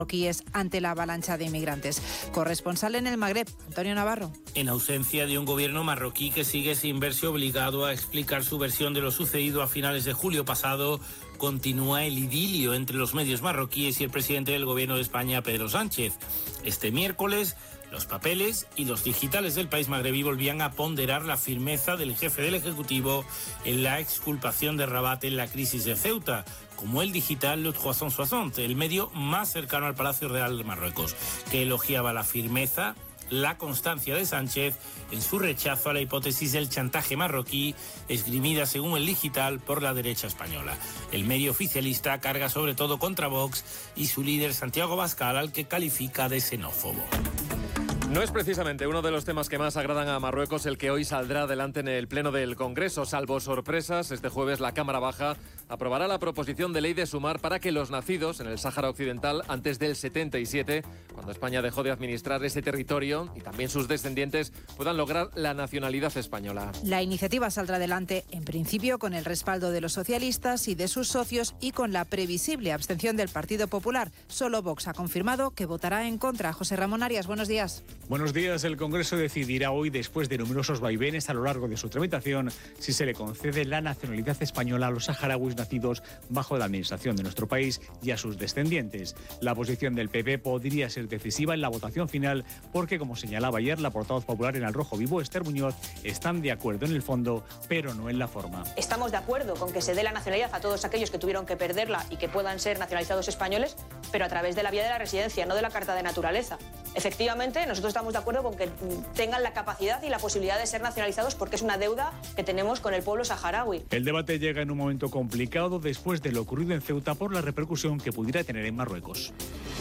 marroquíes ante la avalancha de inmigrantes. Corresponsal en el Magreb, Antonio Navarro. En ausencia de un gobierno marroquí que sigue sin verse obligado a explicar su versión de lo sucedido a finales de julio pasado, continúa el idilio entre los medios marroquíes y el presidente del gobierno de España, Pedro Sánchez. Este miércoles, los papeles y los digitales del país magrebí volvían a ponderar la firmeza del jefe del Ejecutivo en la exculpación de Rabat en la crisis de Ceuta, como el digital Le 360, el medio más cercano al Palacio Real de Marruecos, que elogiaba la firmeza, la constancia de Sánchez en su rechazo a la hipótesis del chantaje marroquí, esgrimida según el digital por la derecha española. El medio oficialista carga sobre todo contra Vox y su líder Santiago Abascal, al que califica de xenófobo. No es precisamente uno de los temas que más agradan a Marruecos el que hoy saldrá adelante en el Pleno del Congreso. Salvo sorpresas, este jueves la Cámara Baja aprobará la proposición de ley de sumar para que los nacidos en el Sáhara Occidental antes del 77, cuando España dejó de administrar ese territorio, y también sus descendientes, puedan lograr la nacionalidad española. La iniciativa saldrá adelante, en principio, con el respaldo de los socialistas y de sus socios y con la previsible abstención del Partido Popular. Solo Vox ha confirmado que votará en contra. José Ramón Arias, buenos días. Buenos días. El Congreso decidirá hoy, después de numerosos vaivenes a lo largo de su tramitación, si se le concede la nacionalidad española a los saharauis nacidos bajo la administración de nuestro país y a sus descendientes. La posición del PP podría ser decisiva en la votación final porque, como señalaba ayer la portavoz popular en Al Rojo Vivo, Esther Muñoz, están de acuerdo en el fondo, pero no en la forma. Estamos de acuerdo con que se dé la nacionalidad a todos aquellos que tuvieron que perderla y que puedan ser nacionalizados españoles, pero a través de la vía de la residencia, no de la carta de naturaleza. Efectivamente, nosotros estamos de acuerdo con que tengan la capacidad y la posibilidad de ser nacionalizados porque es una deuda que tenemos con el pueblo saharaui. El debate llega en un momento complicado después de lo ocurrido en Ceuta por la repercusión que pudiera tener en Marruecos.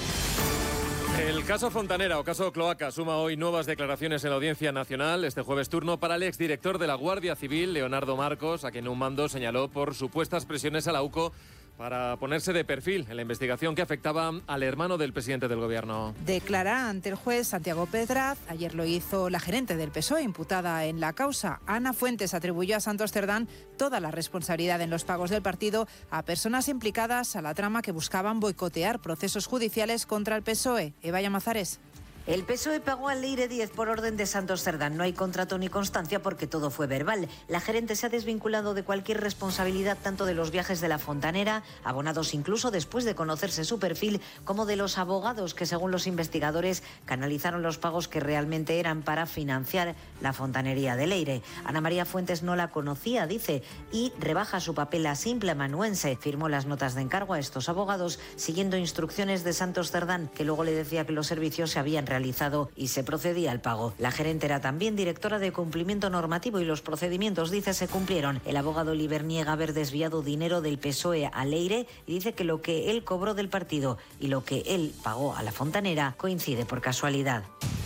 El caso Fontanera o caso Cloaca suma hoy nuevas declaraciones en la Audiencia Nacional. Este jueves turno para el exdirector de la Guardia Civil, Leonardo Marcos, a quien un mando señaló por supuestas presiones a la UCO para ponerse de perfil en la investigación que afectaba al hermano del presidente del gobierno. Declara ante el juez Santiago Pedraz. Ayer lo hizo la gerente del PSOE, imputada en la causa. Ana Fuentes atribuyó a Santos Cerdán toda la responsabilidad en los pagos del partido a personas implicadas a la trama que buscaban boicotear procesos judiciales contra el PSOE. Eva Llamazares. El PSOE pagó al Leire 10 por orden de Santos Cerdán. No hay contrato ni constancia porque todo fue verbal. La gerente se ha desvinculado de cualquier responsabilidad tanto de los viajes de la Fontanera, abonados incluso después de conocerse su perfil, como de los abogados que, según los investigadores, canalizaron los pagos que realmente eran para financiar la fontanería de Leire. Ana María Fuentes no la conocía, dice, y rebaja su papel a simple amanuense. Firmó las notas de encargo a estos abogados siguiendo instrucciones de Santos Cerdán, que luego le decía que los servicios se habían realizado y se procedía al pago. La gerente era también directora de cumplimiento normativo y los procedimientos, dice, se cumplieron. El abogado Oliver niega haber desviado dinero del PSOE a Leire y dice que lo que él cobró del partido y lo que él pagó a la Fontanera coincide por casualidad.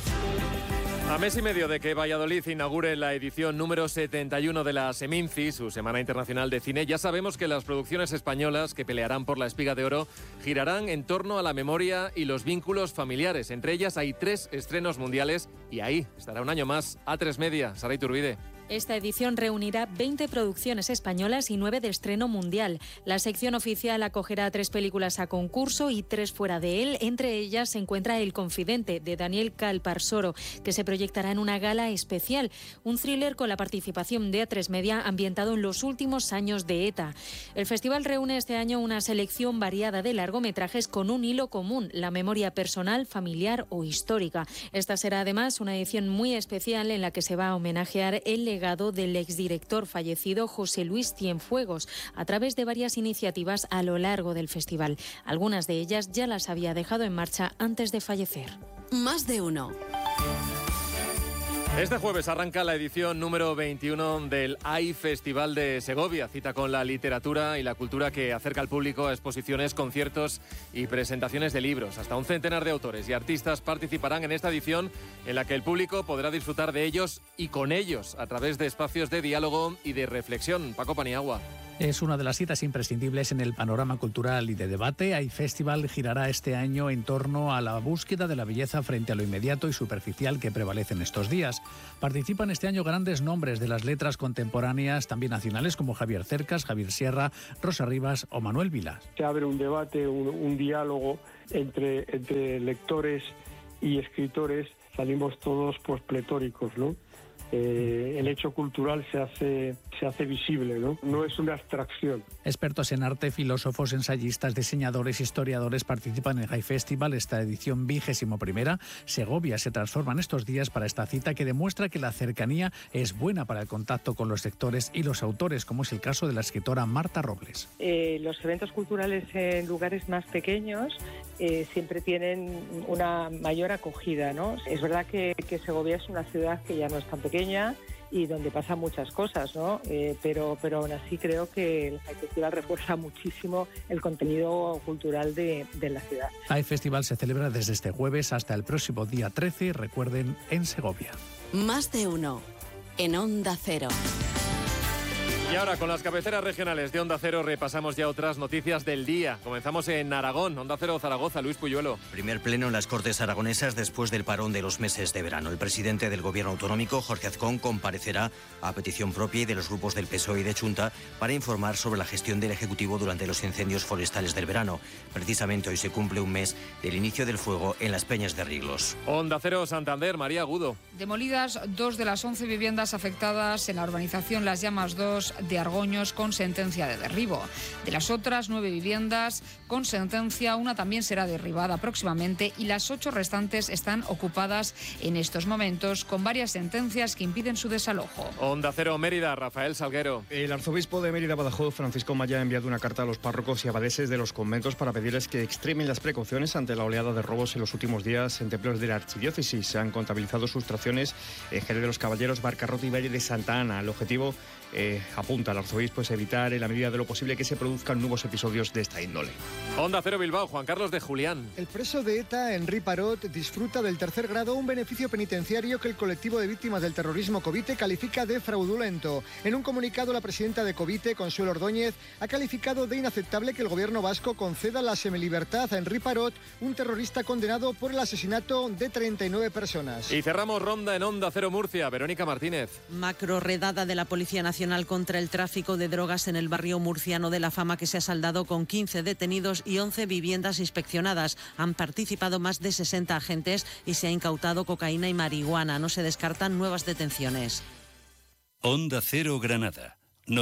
A mes y medio de que Valladolid inaugure la edición número 71 de la Seminci, su Semana Internacional de Cine, ya sabemos que las producciones españolas que pelearán por la Espiga de Oro girarán en torno a la memoria y los vínculos familiares. Entre ellas hay 3 estrenos mundiales y ahí estará un año más A3 Media. Sara Iturbide. Esta edición reunirá 20 producciones españolas y 9 de estreno mundial. La sección oficial acogerá 3 películas a concurso y 3 fuera de él. Entre ellas se encuentra El Confidente, de Daniel Calparsoro, que se proyectará en una gala especial. Un thriller con la participación de A3 Media ambientado en los últimos años de ETA. El festival reúne este año una selección variada de largometrajes con un hilo común, la memoria personal, familiar o histórica. Esta será además una edición muy especial en la que se va a homenajear el legado del exdirector fallecido José Luis Cienfuegos a través de varias iniciativas a lo largo del festival. Algunas de ellas ya las había dejado en marcha antes de fallecer. Más de uno. Este jueves arranca la edición número 21 del AI Festival de Segovia, cita con la literatura y la cultura que acerca al público a exposiciones, conciertos y presentaciones de libros. Hasta un centenar de autores y artistas participarán en esta edición en la que el público podrá disfrutar de ellos y con ellos a través de espacios de diálogo y de reflexión. Paco Paniagua. Es una de las citas imprescindibles en el panorama cultural y de debate. iFestival girará este año en torno a la búsqueda de la belleza frente a lo inmediato y superficial que prevalece en estos días. Participan este año grandes nombres de las letras contemporáneas, también nacionales, como Javier Cercas, Javier Sierra, Rosa Rivas o Manuel Vilas. Se abre un debate, un diálogo entre lectores y escritores. Salimos todos pues pletóricos, ¿no? El hecho cultural se hace visible, ¿no? No es una abstracción. Expertos en arte, filósofos, ensayistas, diseñadores, historiadores participan en iFestival, esta edición 21ª. Segovia se transforma en estos días para esta cita que demuestra que la cercanía es buena para el contacto con los lectores y los autores, como es el caso de la escritora Marta Robles. Los eventos culturales en lugares más pequeños siempre tienen una mayor acogida, ¿no? Es verdad que Segovia es una ciudad que ya no es tan pequeña y donde pasan muchas cosas, ¿no? Pero aún así creo que el iFestival refuerza muchísimo el contenido cultural de la ciudad. iFestival se celebra desde este jueves hasta el próximo día 13, recuerden, en Segovia. Más de uno, en Onda Cero. Y ahora, con las cabeceras regionales de Onda Cero, repasamos ya otras noticias del día. Comenzamos en Aragón, Onda Cero Zaragoza, Luis Puyuelo. Primer pleno en las Cortes aragonesas después del parón de los meses de verano. El presidente del Gobierno autonómico, Jorge Azcón, comparecerá a petición propia y de los grupos del PSOE y de Chunta para informar sobre la gestión del Ejecutivo durante los incendios forestales del verano. Precisamente hoy se cumple un mes del inicio del fuego en las Peñas de Riglos. Onda Cero Santander, María Agudo. Demolidas 2 de las 11 viviendas afectadas en la urbanización Las Llamas 2 de Argoños con sentencia de derribo. De las otras 9 viviendas con sentencia, una también será derribada próximamente y las 8 restantes están ocupadas en estos momentos con varias sentencias que impiden su desalojo. Onda Cero Mérida, Rafael Salguero. El arzobispo de Mérida Badajoz, Francisco Maya, ha enviado una carta a los párrocos y abadeses de los conventos para pedirles que extremen las precauciones ante la oleada de robos en los últimos días en templos de la archidiócesis. Se han contabilizado sustracciones en Jerez de los Caballeros, Barcarrota y Valle de Santa Ana. El objetivo, apunta al arzobispo, es evitar en la medida de lo posible que se produzcan nuevos episodios de esta índole. Onda Cero Bilbao, Juan Carlos de Julián. El preso de ETA, Henri Parot, disfruta del tercer grado, un beneficio penitenciario que el colectivo de víctimas del terrorismo Covite califica de fraudulento. En un comunicado, la presidenta de Covite, Consuelo Ordóñez, ha calificado de inaceptable que el gobierno vasco conceda la semilibertad a Henri Parot, un terrorista condenado por el asesinato de 39 personas. Y cerramos ronda en Onda Cero Murcia, Verónica Martínez. Macro redada de la Policía Nacional contra el tráfico de drogas en el barrio murciano de La Fama, que se ha saldado con 15 detenidos y 11 viviendas inspeccionadas. Han participado más de 60 agentes y se ha incautado cocaína y marihuana. No se descartan nuevas detenciones. Onda Cero Granada,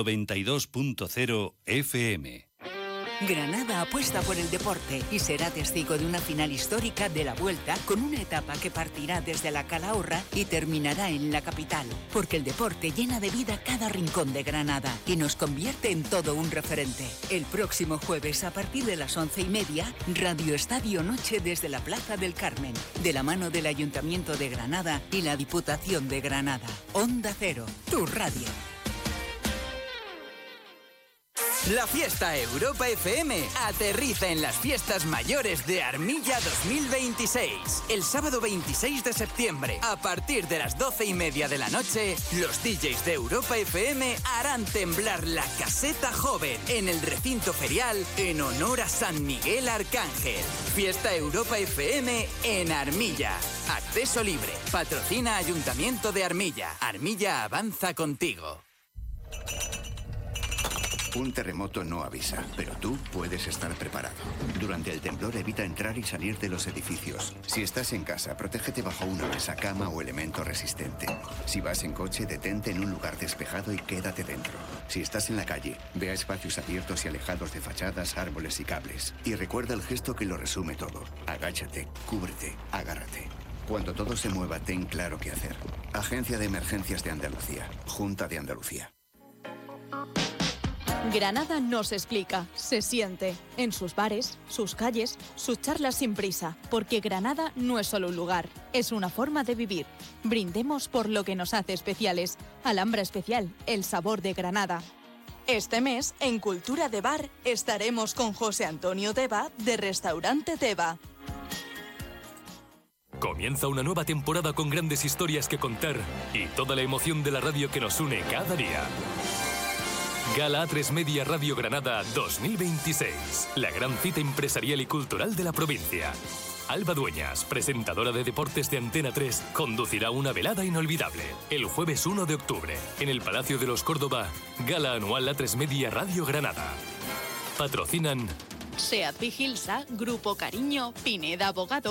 92.0 FM. Granada apuesta por el deporte y será testigo de una final histórica de la Vuelta, con una etapa que partirá desde la Calahorra y terminará en la capital, porque el deporte llena de vida cada rincón de Granada y nos convierte en todo un referente. El próximo jueves, a partir de las 11:30, Radio Estadio Noche desde la Plaza del Carmen, de la mano del Ayuntamiento de Granada y la Diputación de Granada. Onda Cero, tu radio. La fiesta Europa FM aterriza en las fiestas mayores de Armilla 2026. El sábado 26 de septiembre, a partir de las 12:30 de la noche, los DJs de Europa FM harán temblar la caseta joven en el recinto ferial en honor a San Miguel Arcángel. Fiesta Europa FM en Armilla. Acceso libre. Patrocina Ayuntamiento de Armilla. Armilla avanza contigo. Un terremoto no avisa, pero tú puedes estar preparado. Durante el temblor evita entrar y salir de los edificios. Si estás en casa, protégete bajo una mesa, cama o elemento resistente. Si vas en coche, detente en un lugar despejado y quédate dentro. Si estás en la calle, ve a espacios abiertos y alejados de fachadas, árboles y cables. Y recuerda el gesto que lo resume todo. Agáchate, cúbrete, agárrate. Cuando todo se mueva, ten claro qué hacer. Agencia de Emergencias de Andalucía. Junta de Andalucía. Granada no se explica, se siente. En sus bares, sus calles, sus charlas sin prisa. Porque Granada no es solo un lugar, es una forma de vivir. Brindemos por lo que nos hace especiales. Alhambra Especial, el sabor de Granada. Este mes, en Cultura de Bar, estaremos con José Antonio Teba, de Restaurante Teba. Comienza una nueva temporada con grandes historias que contar y toda la emoción de la radio que nos une cada día. Gala A3 Media Radio Granada 2026. La gran cita empresarial y cultural de la provincia. Alba Dueñas, presentadora de deportes de Antena 3, conducirá una velada inolvidable el jueves 1 de octubre en el Palacio de los Córdoba, Gala Anual A3 Media Radio Granada. Patrocinan SEAT Vigilsa, Grupo Cariño, Pineda Abogado.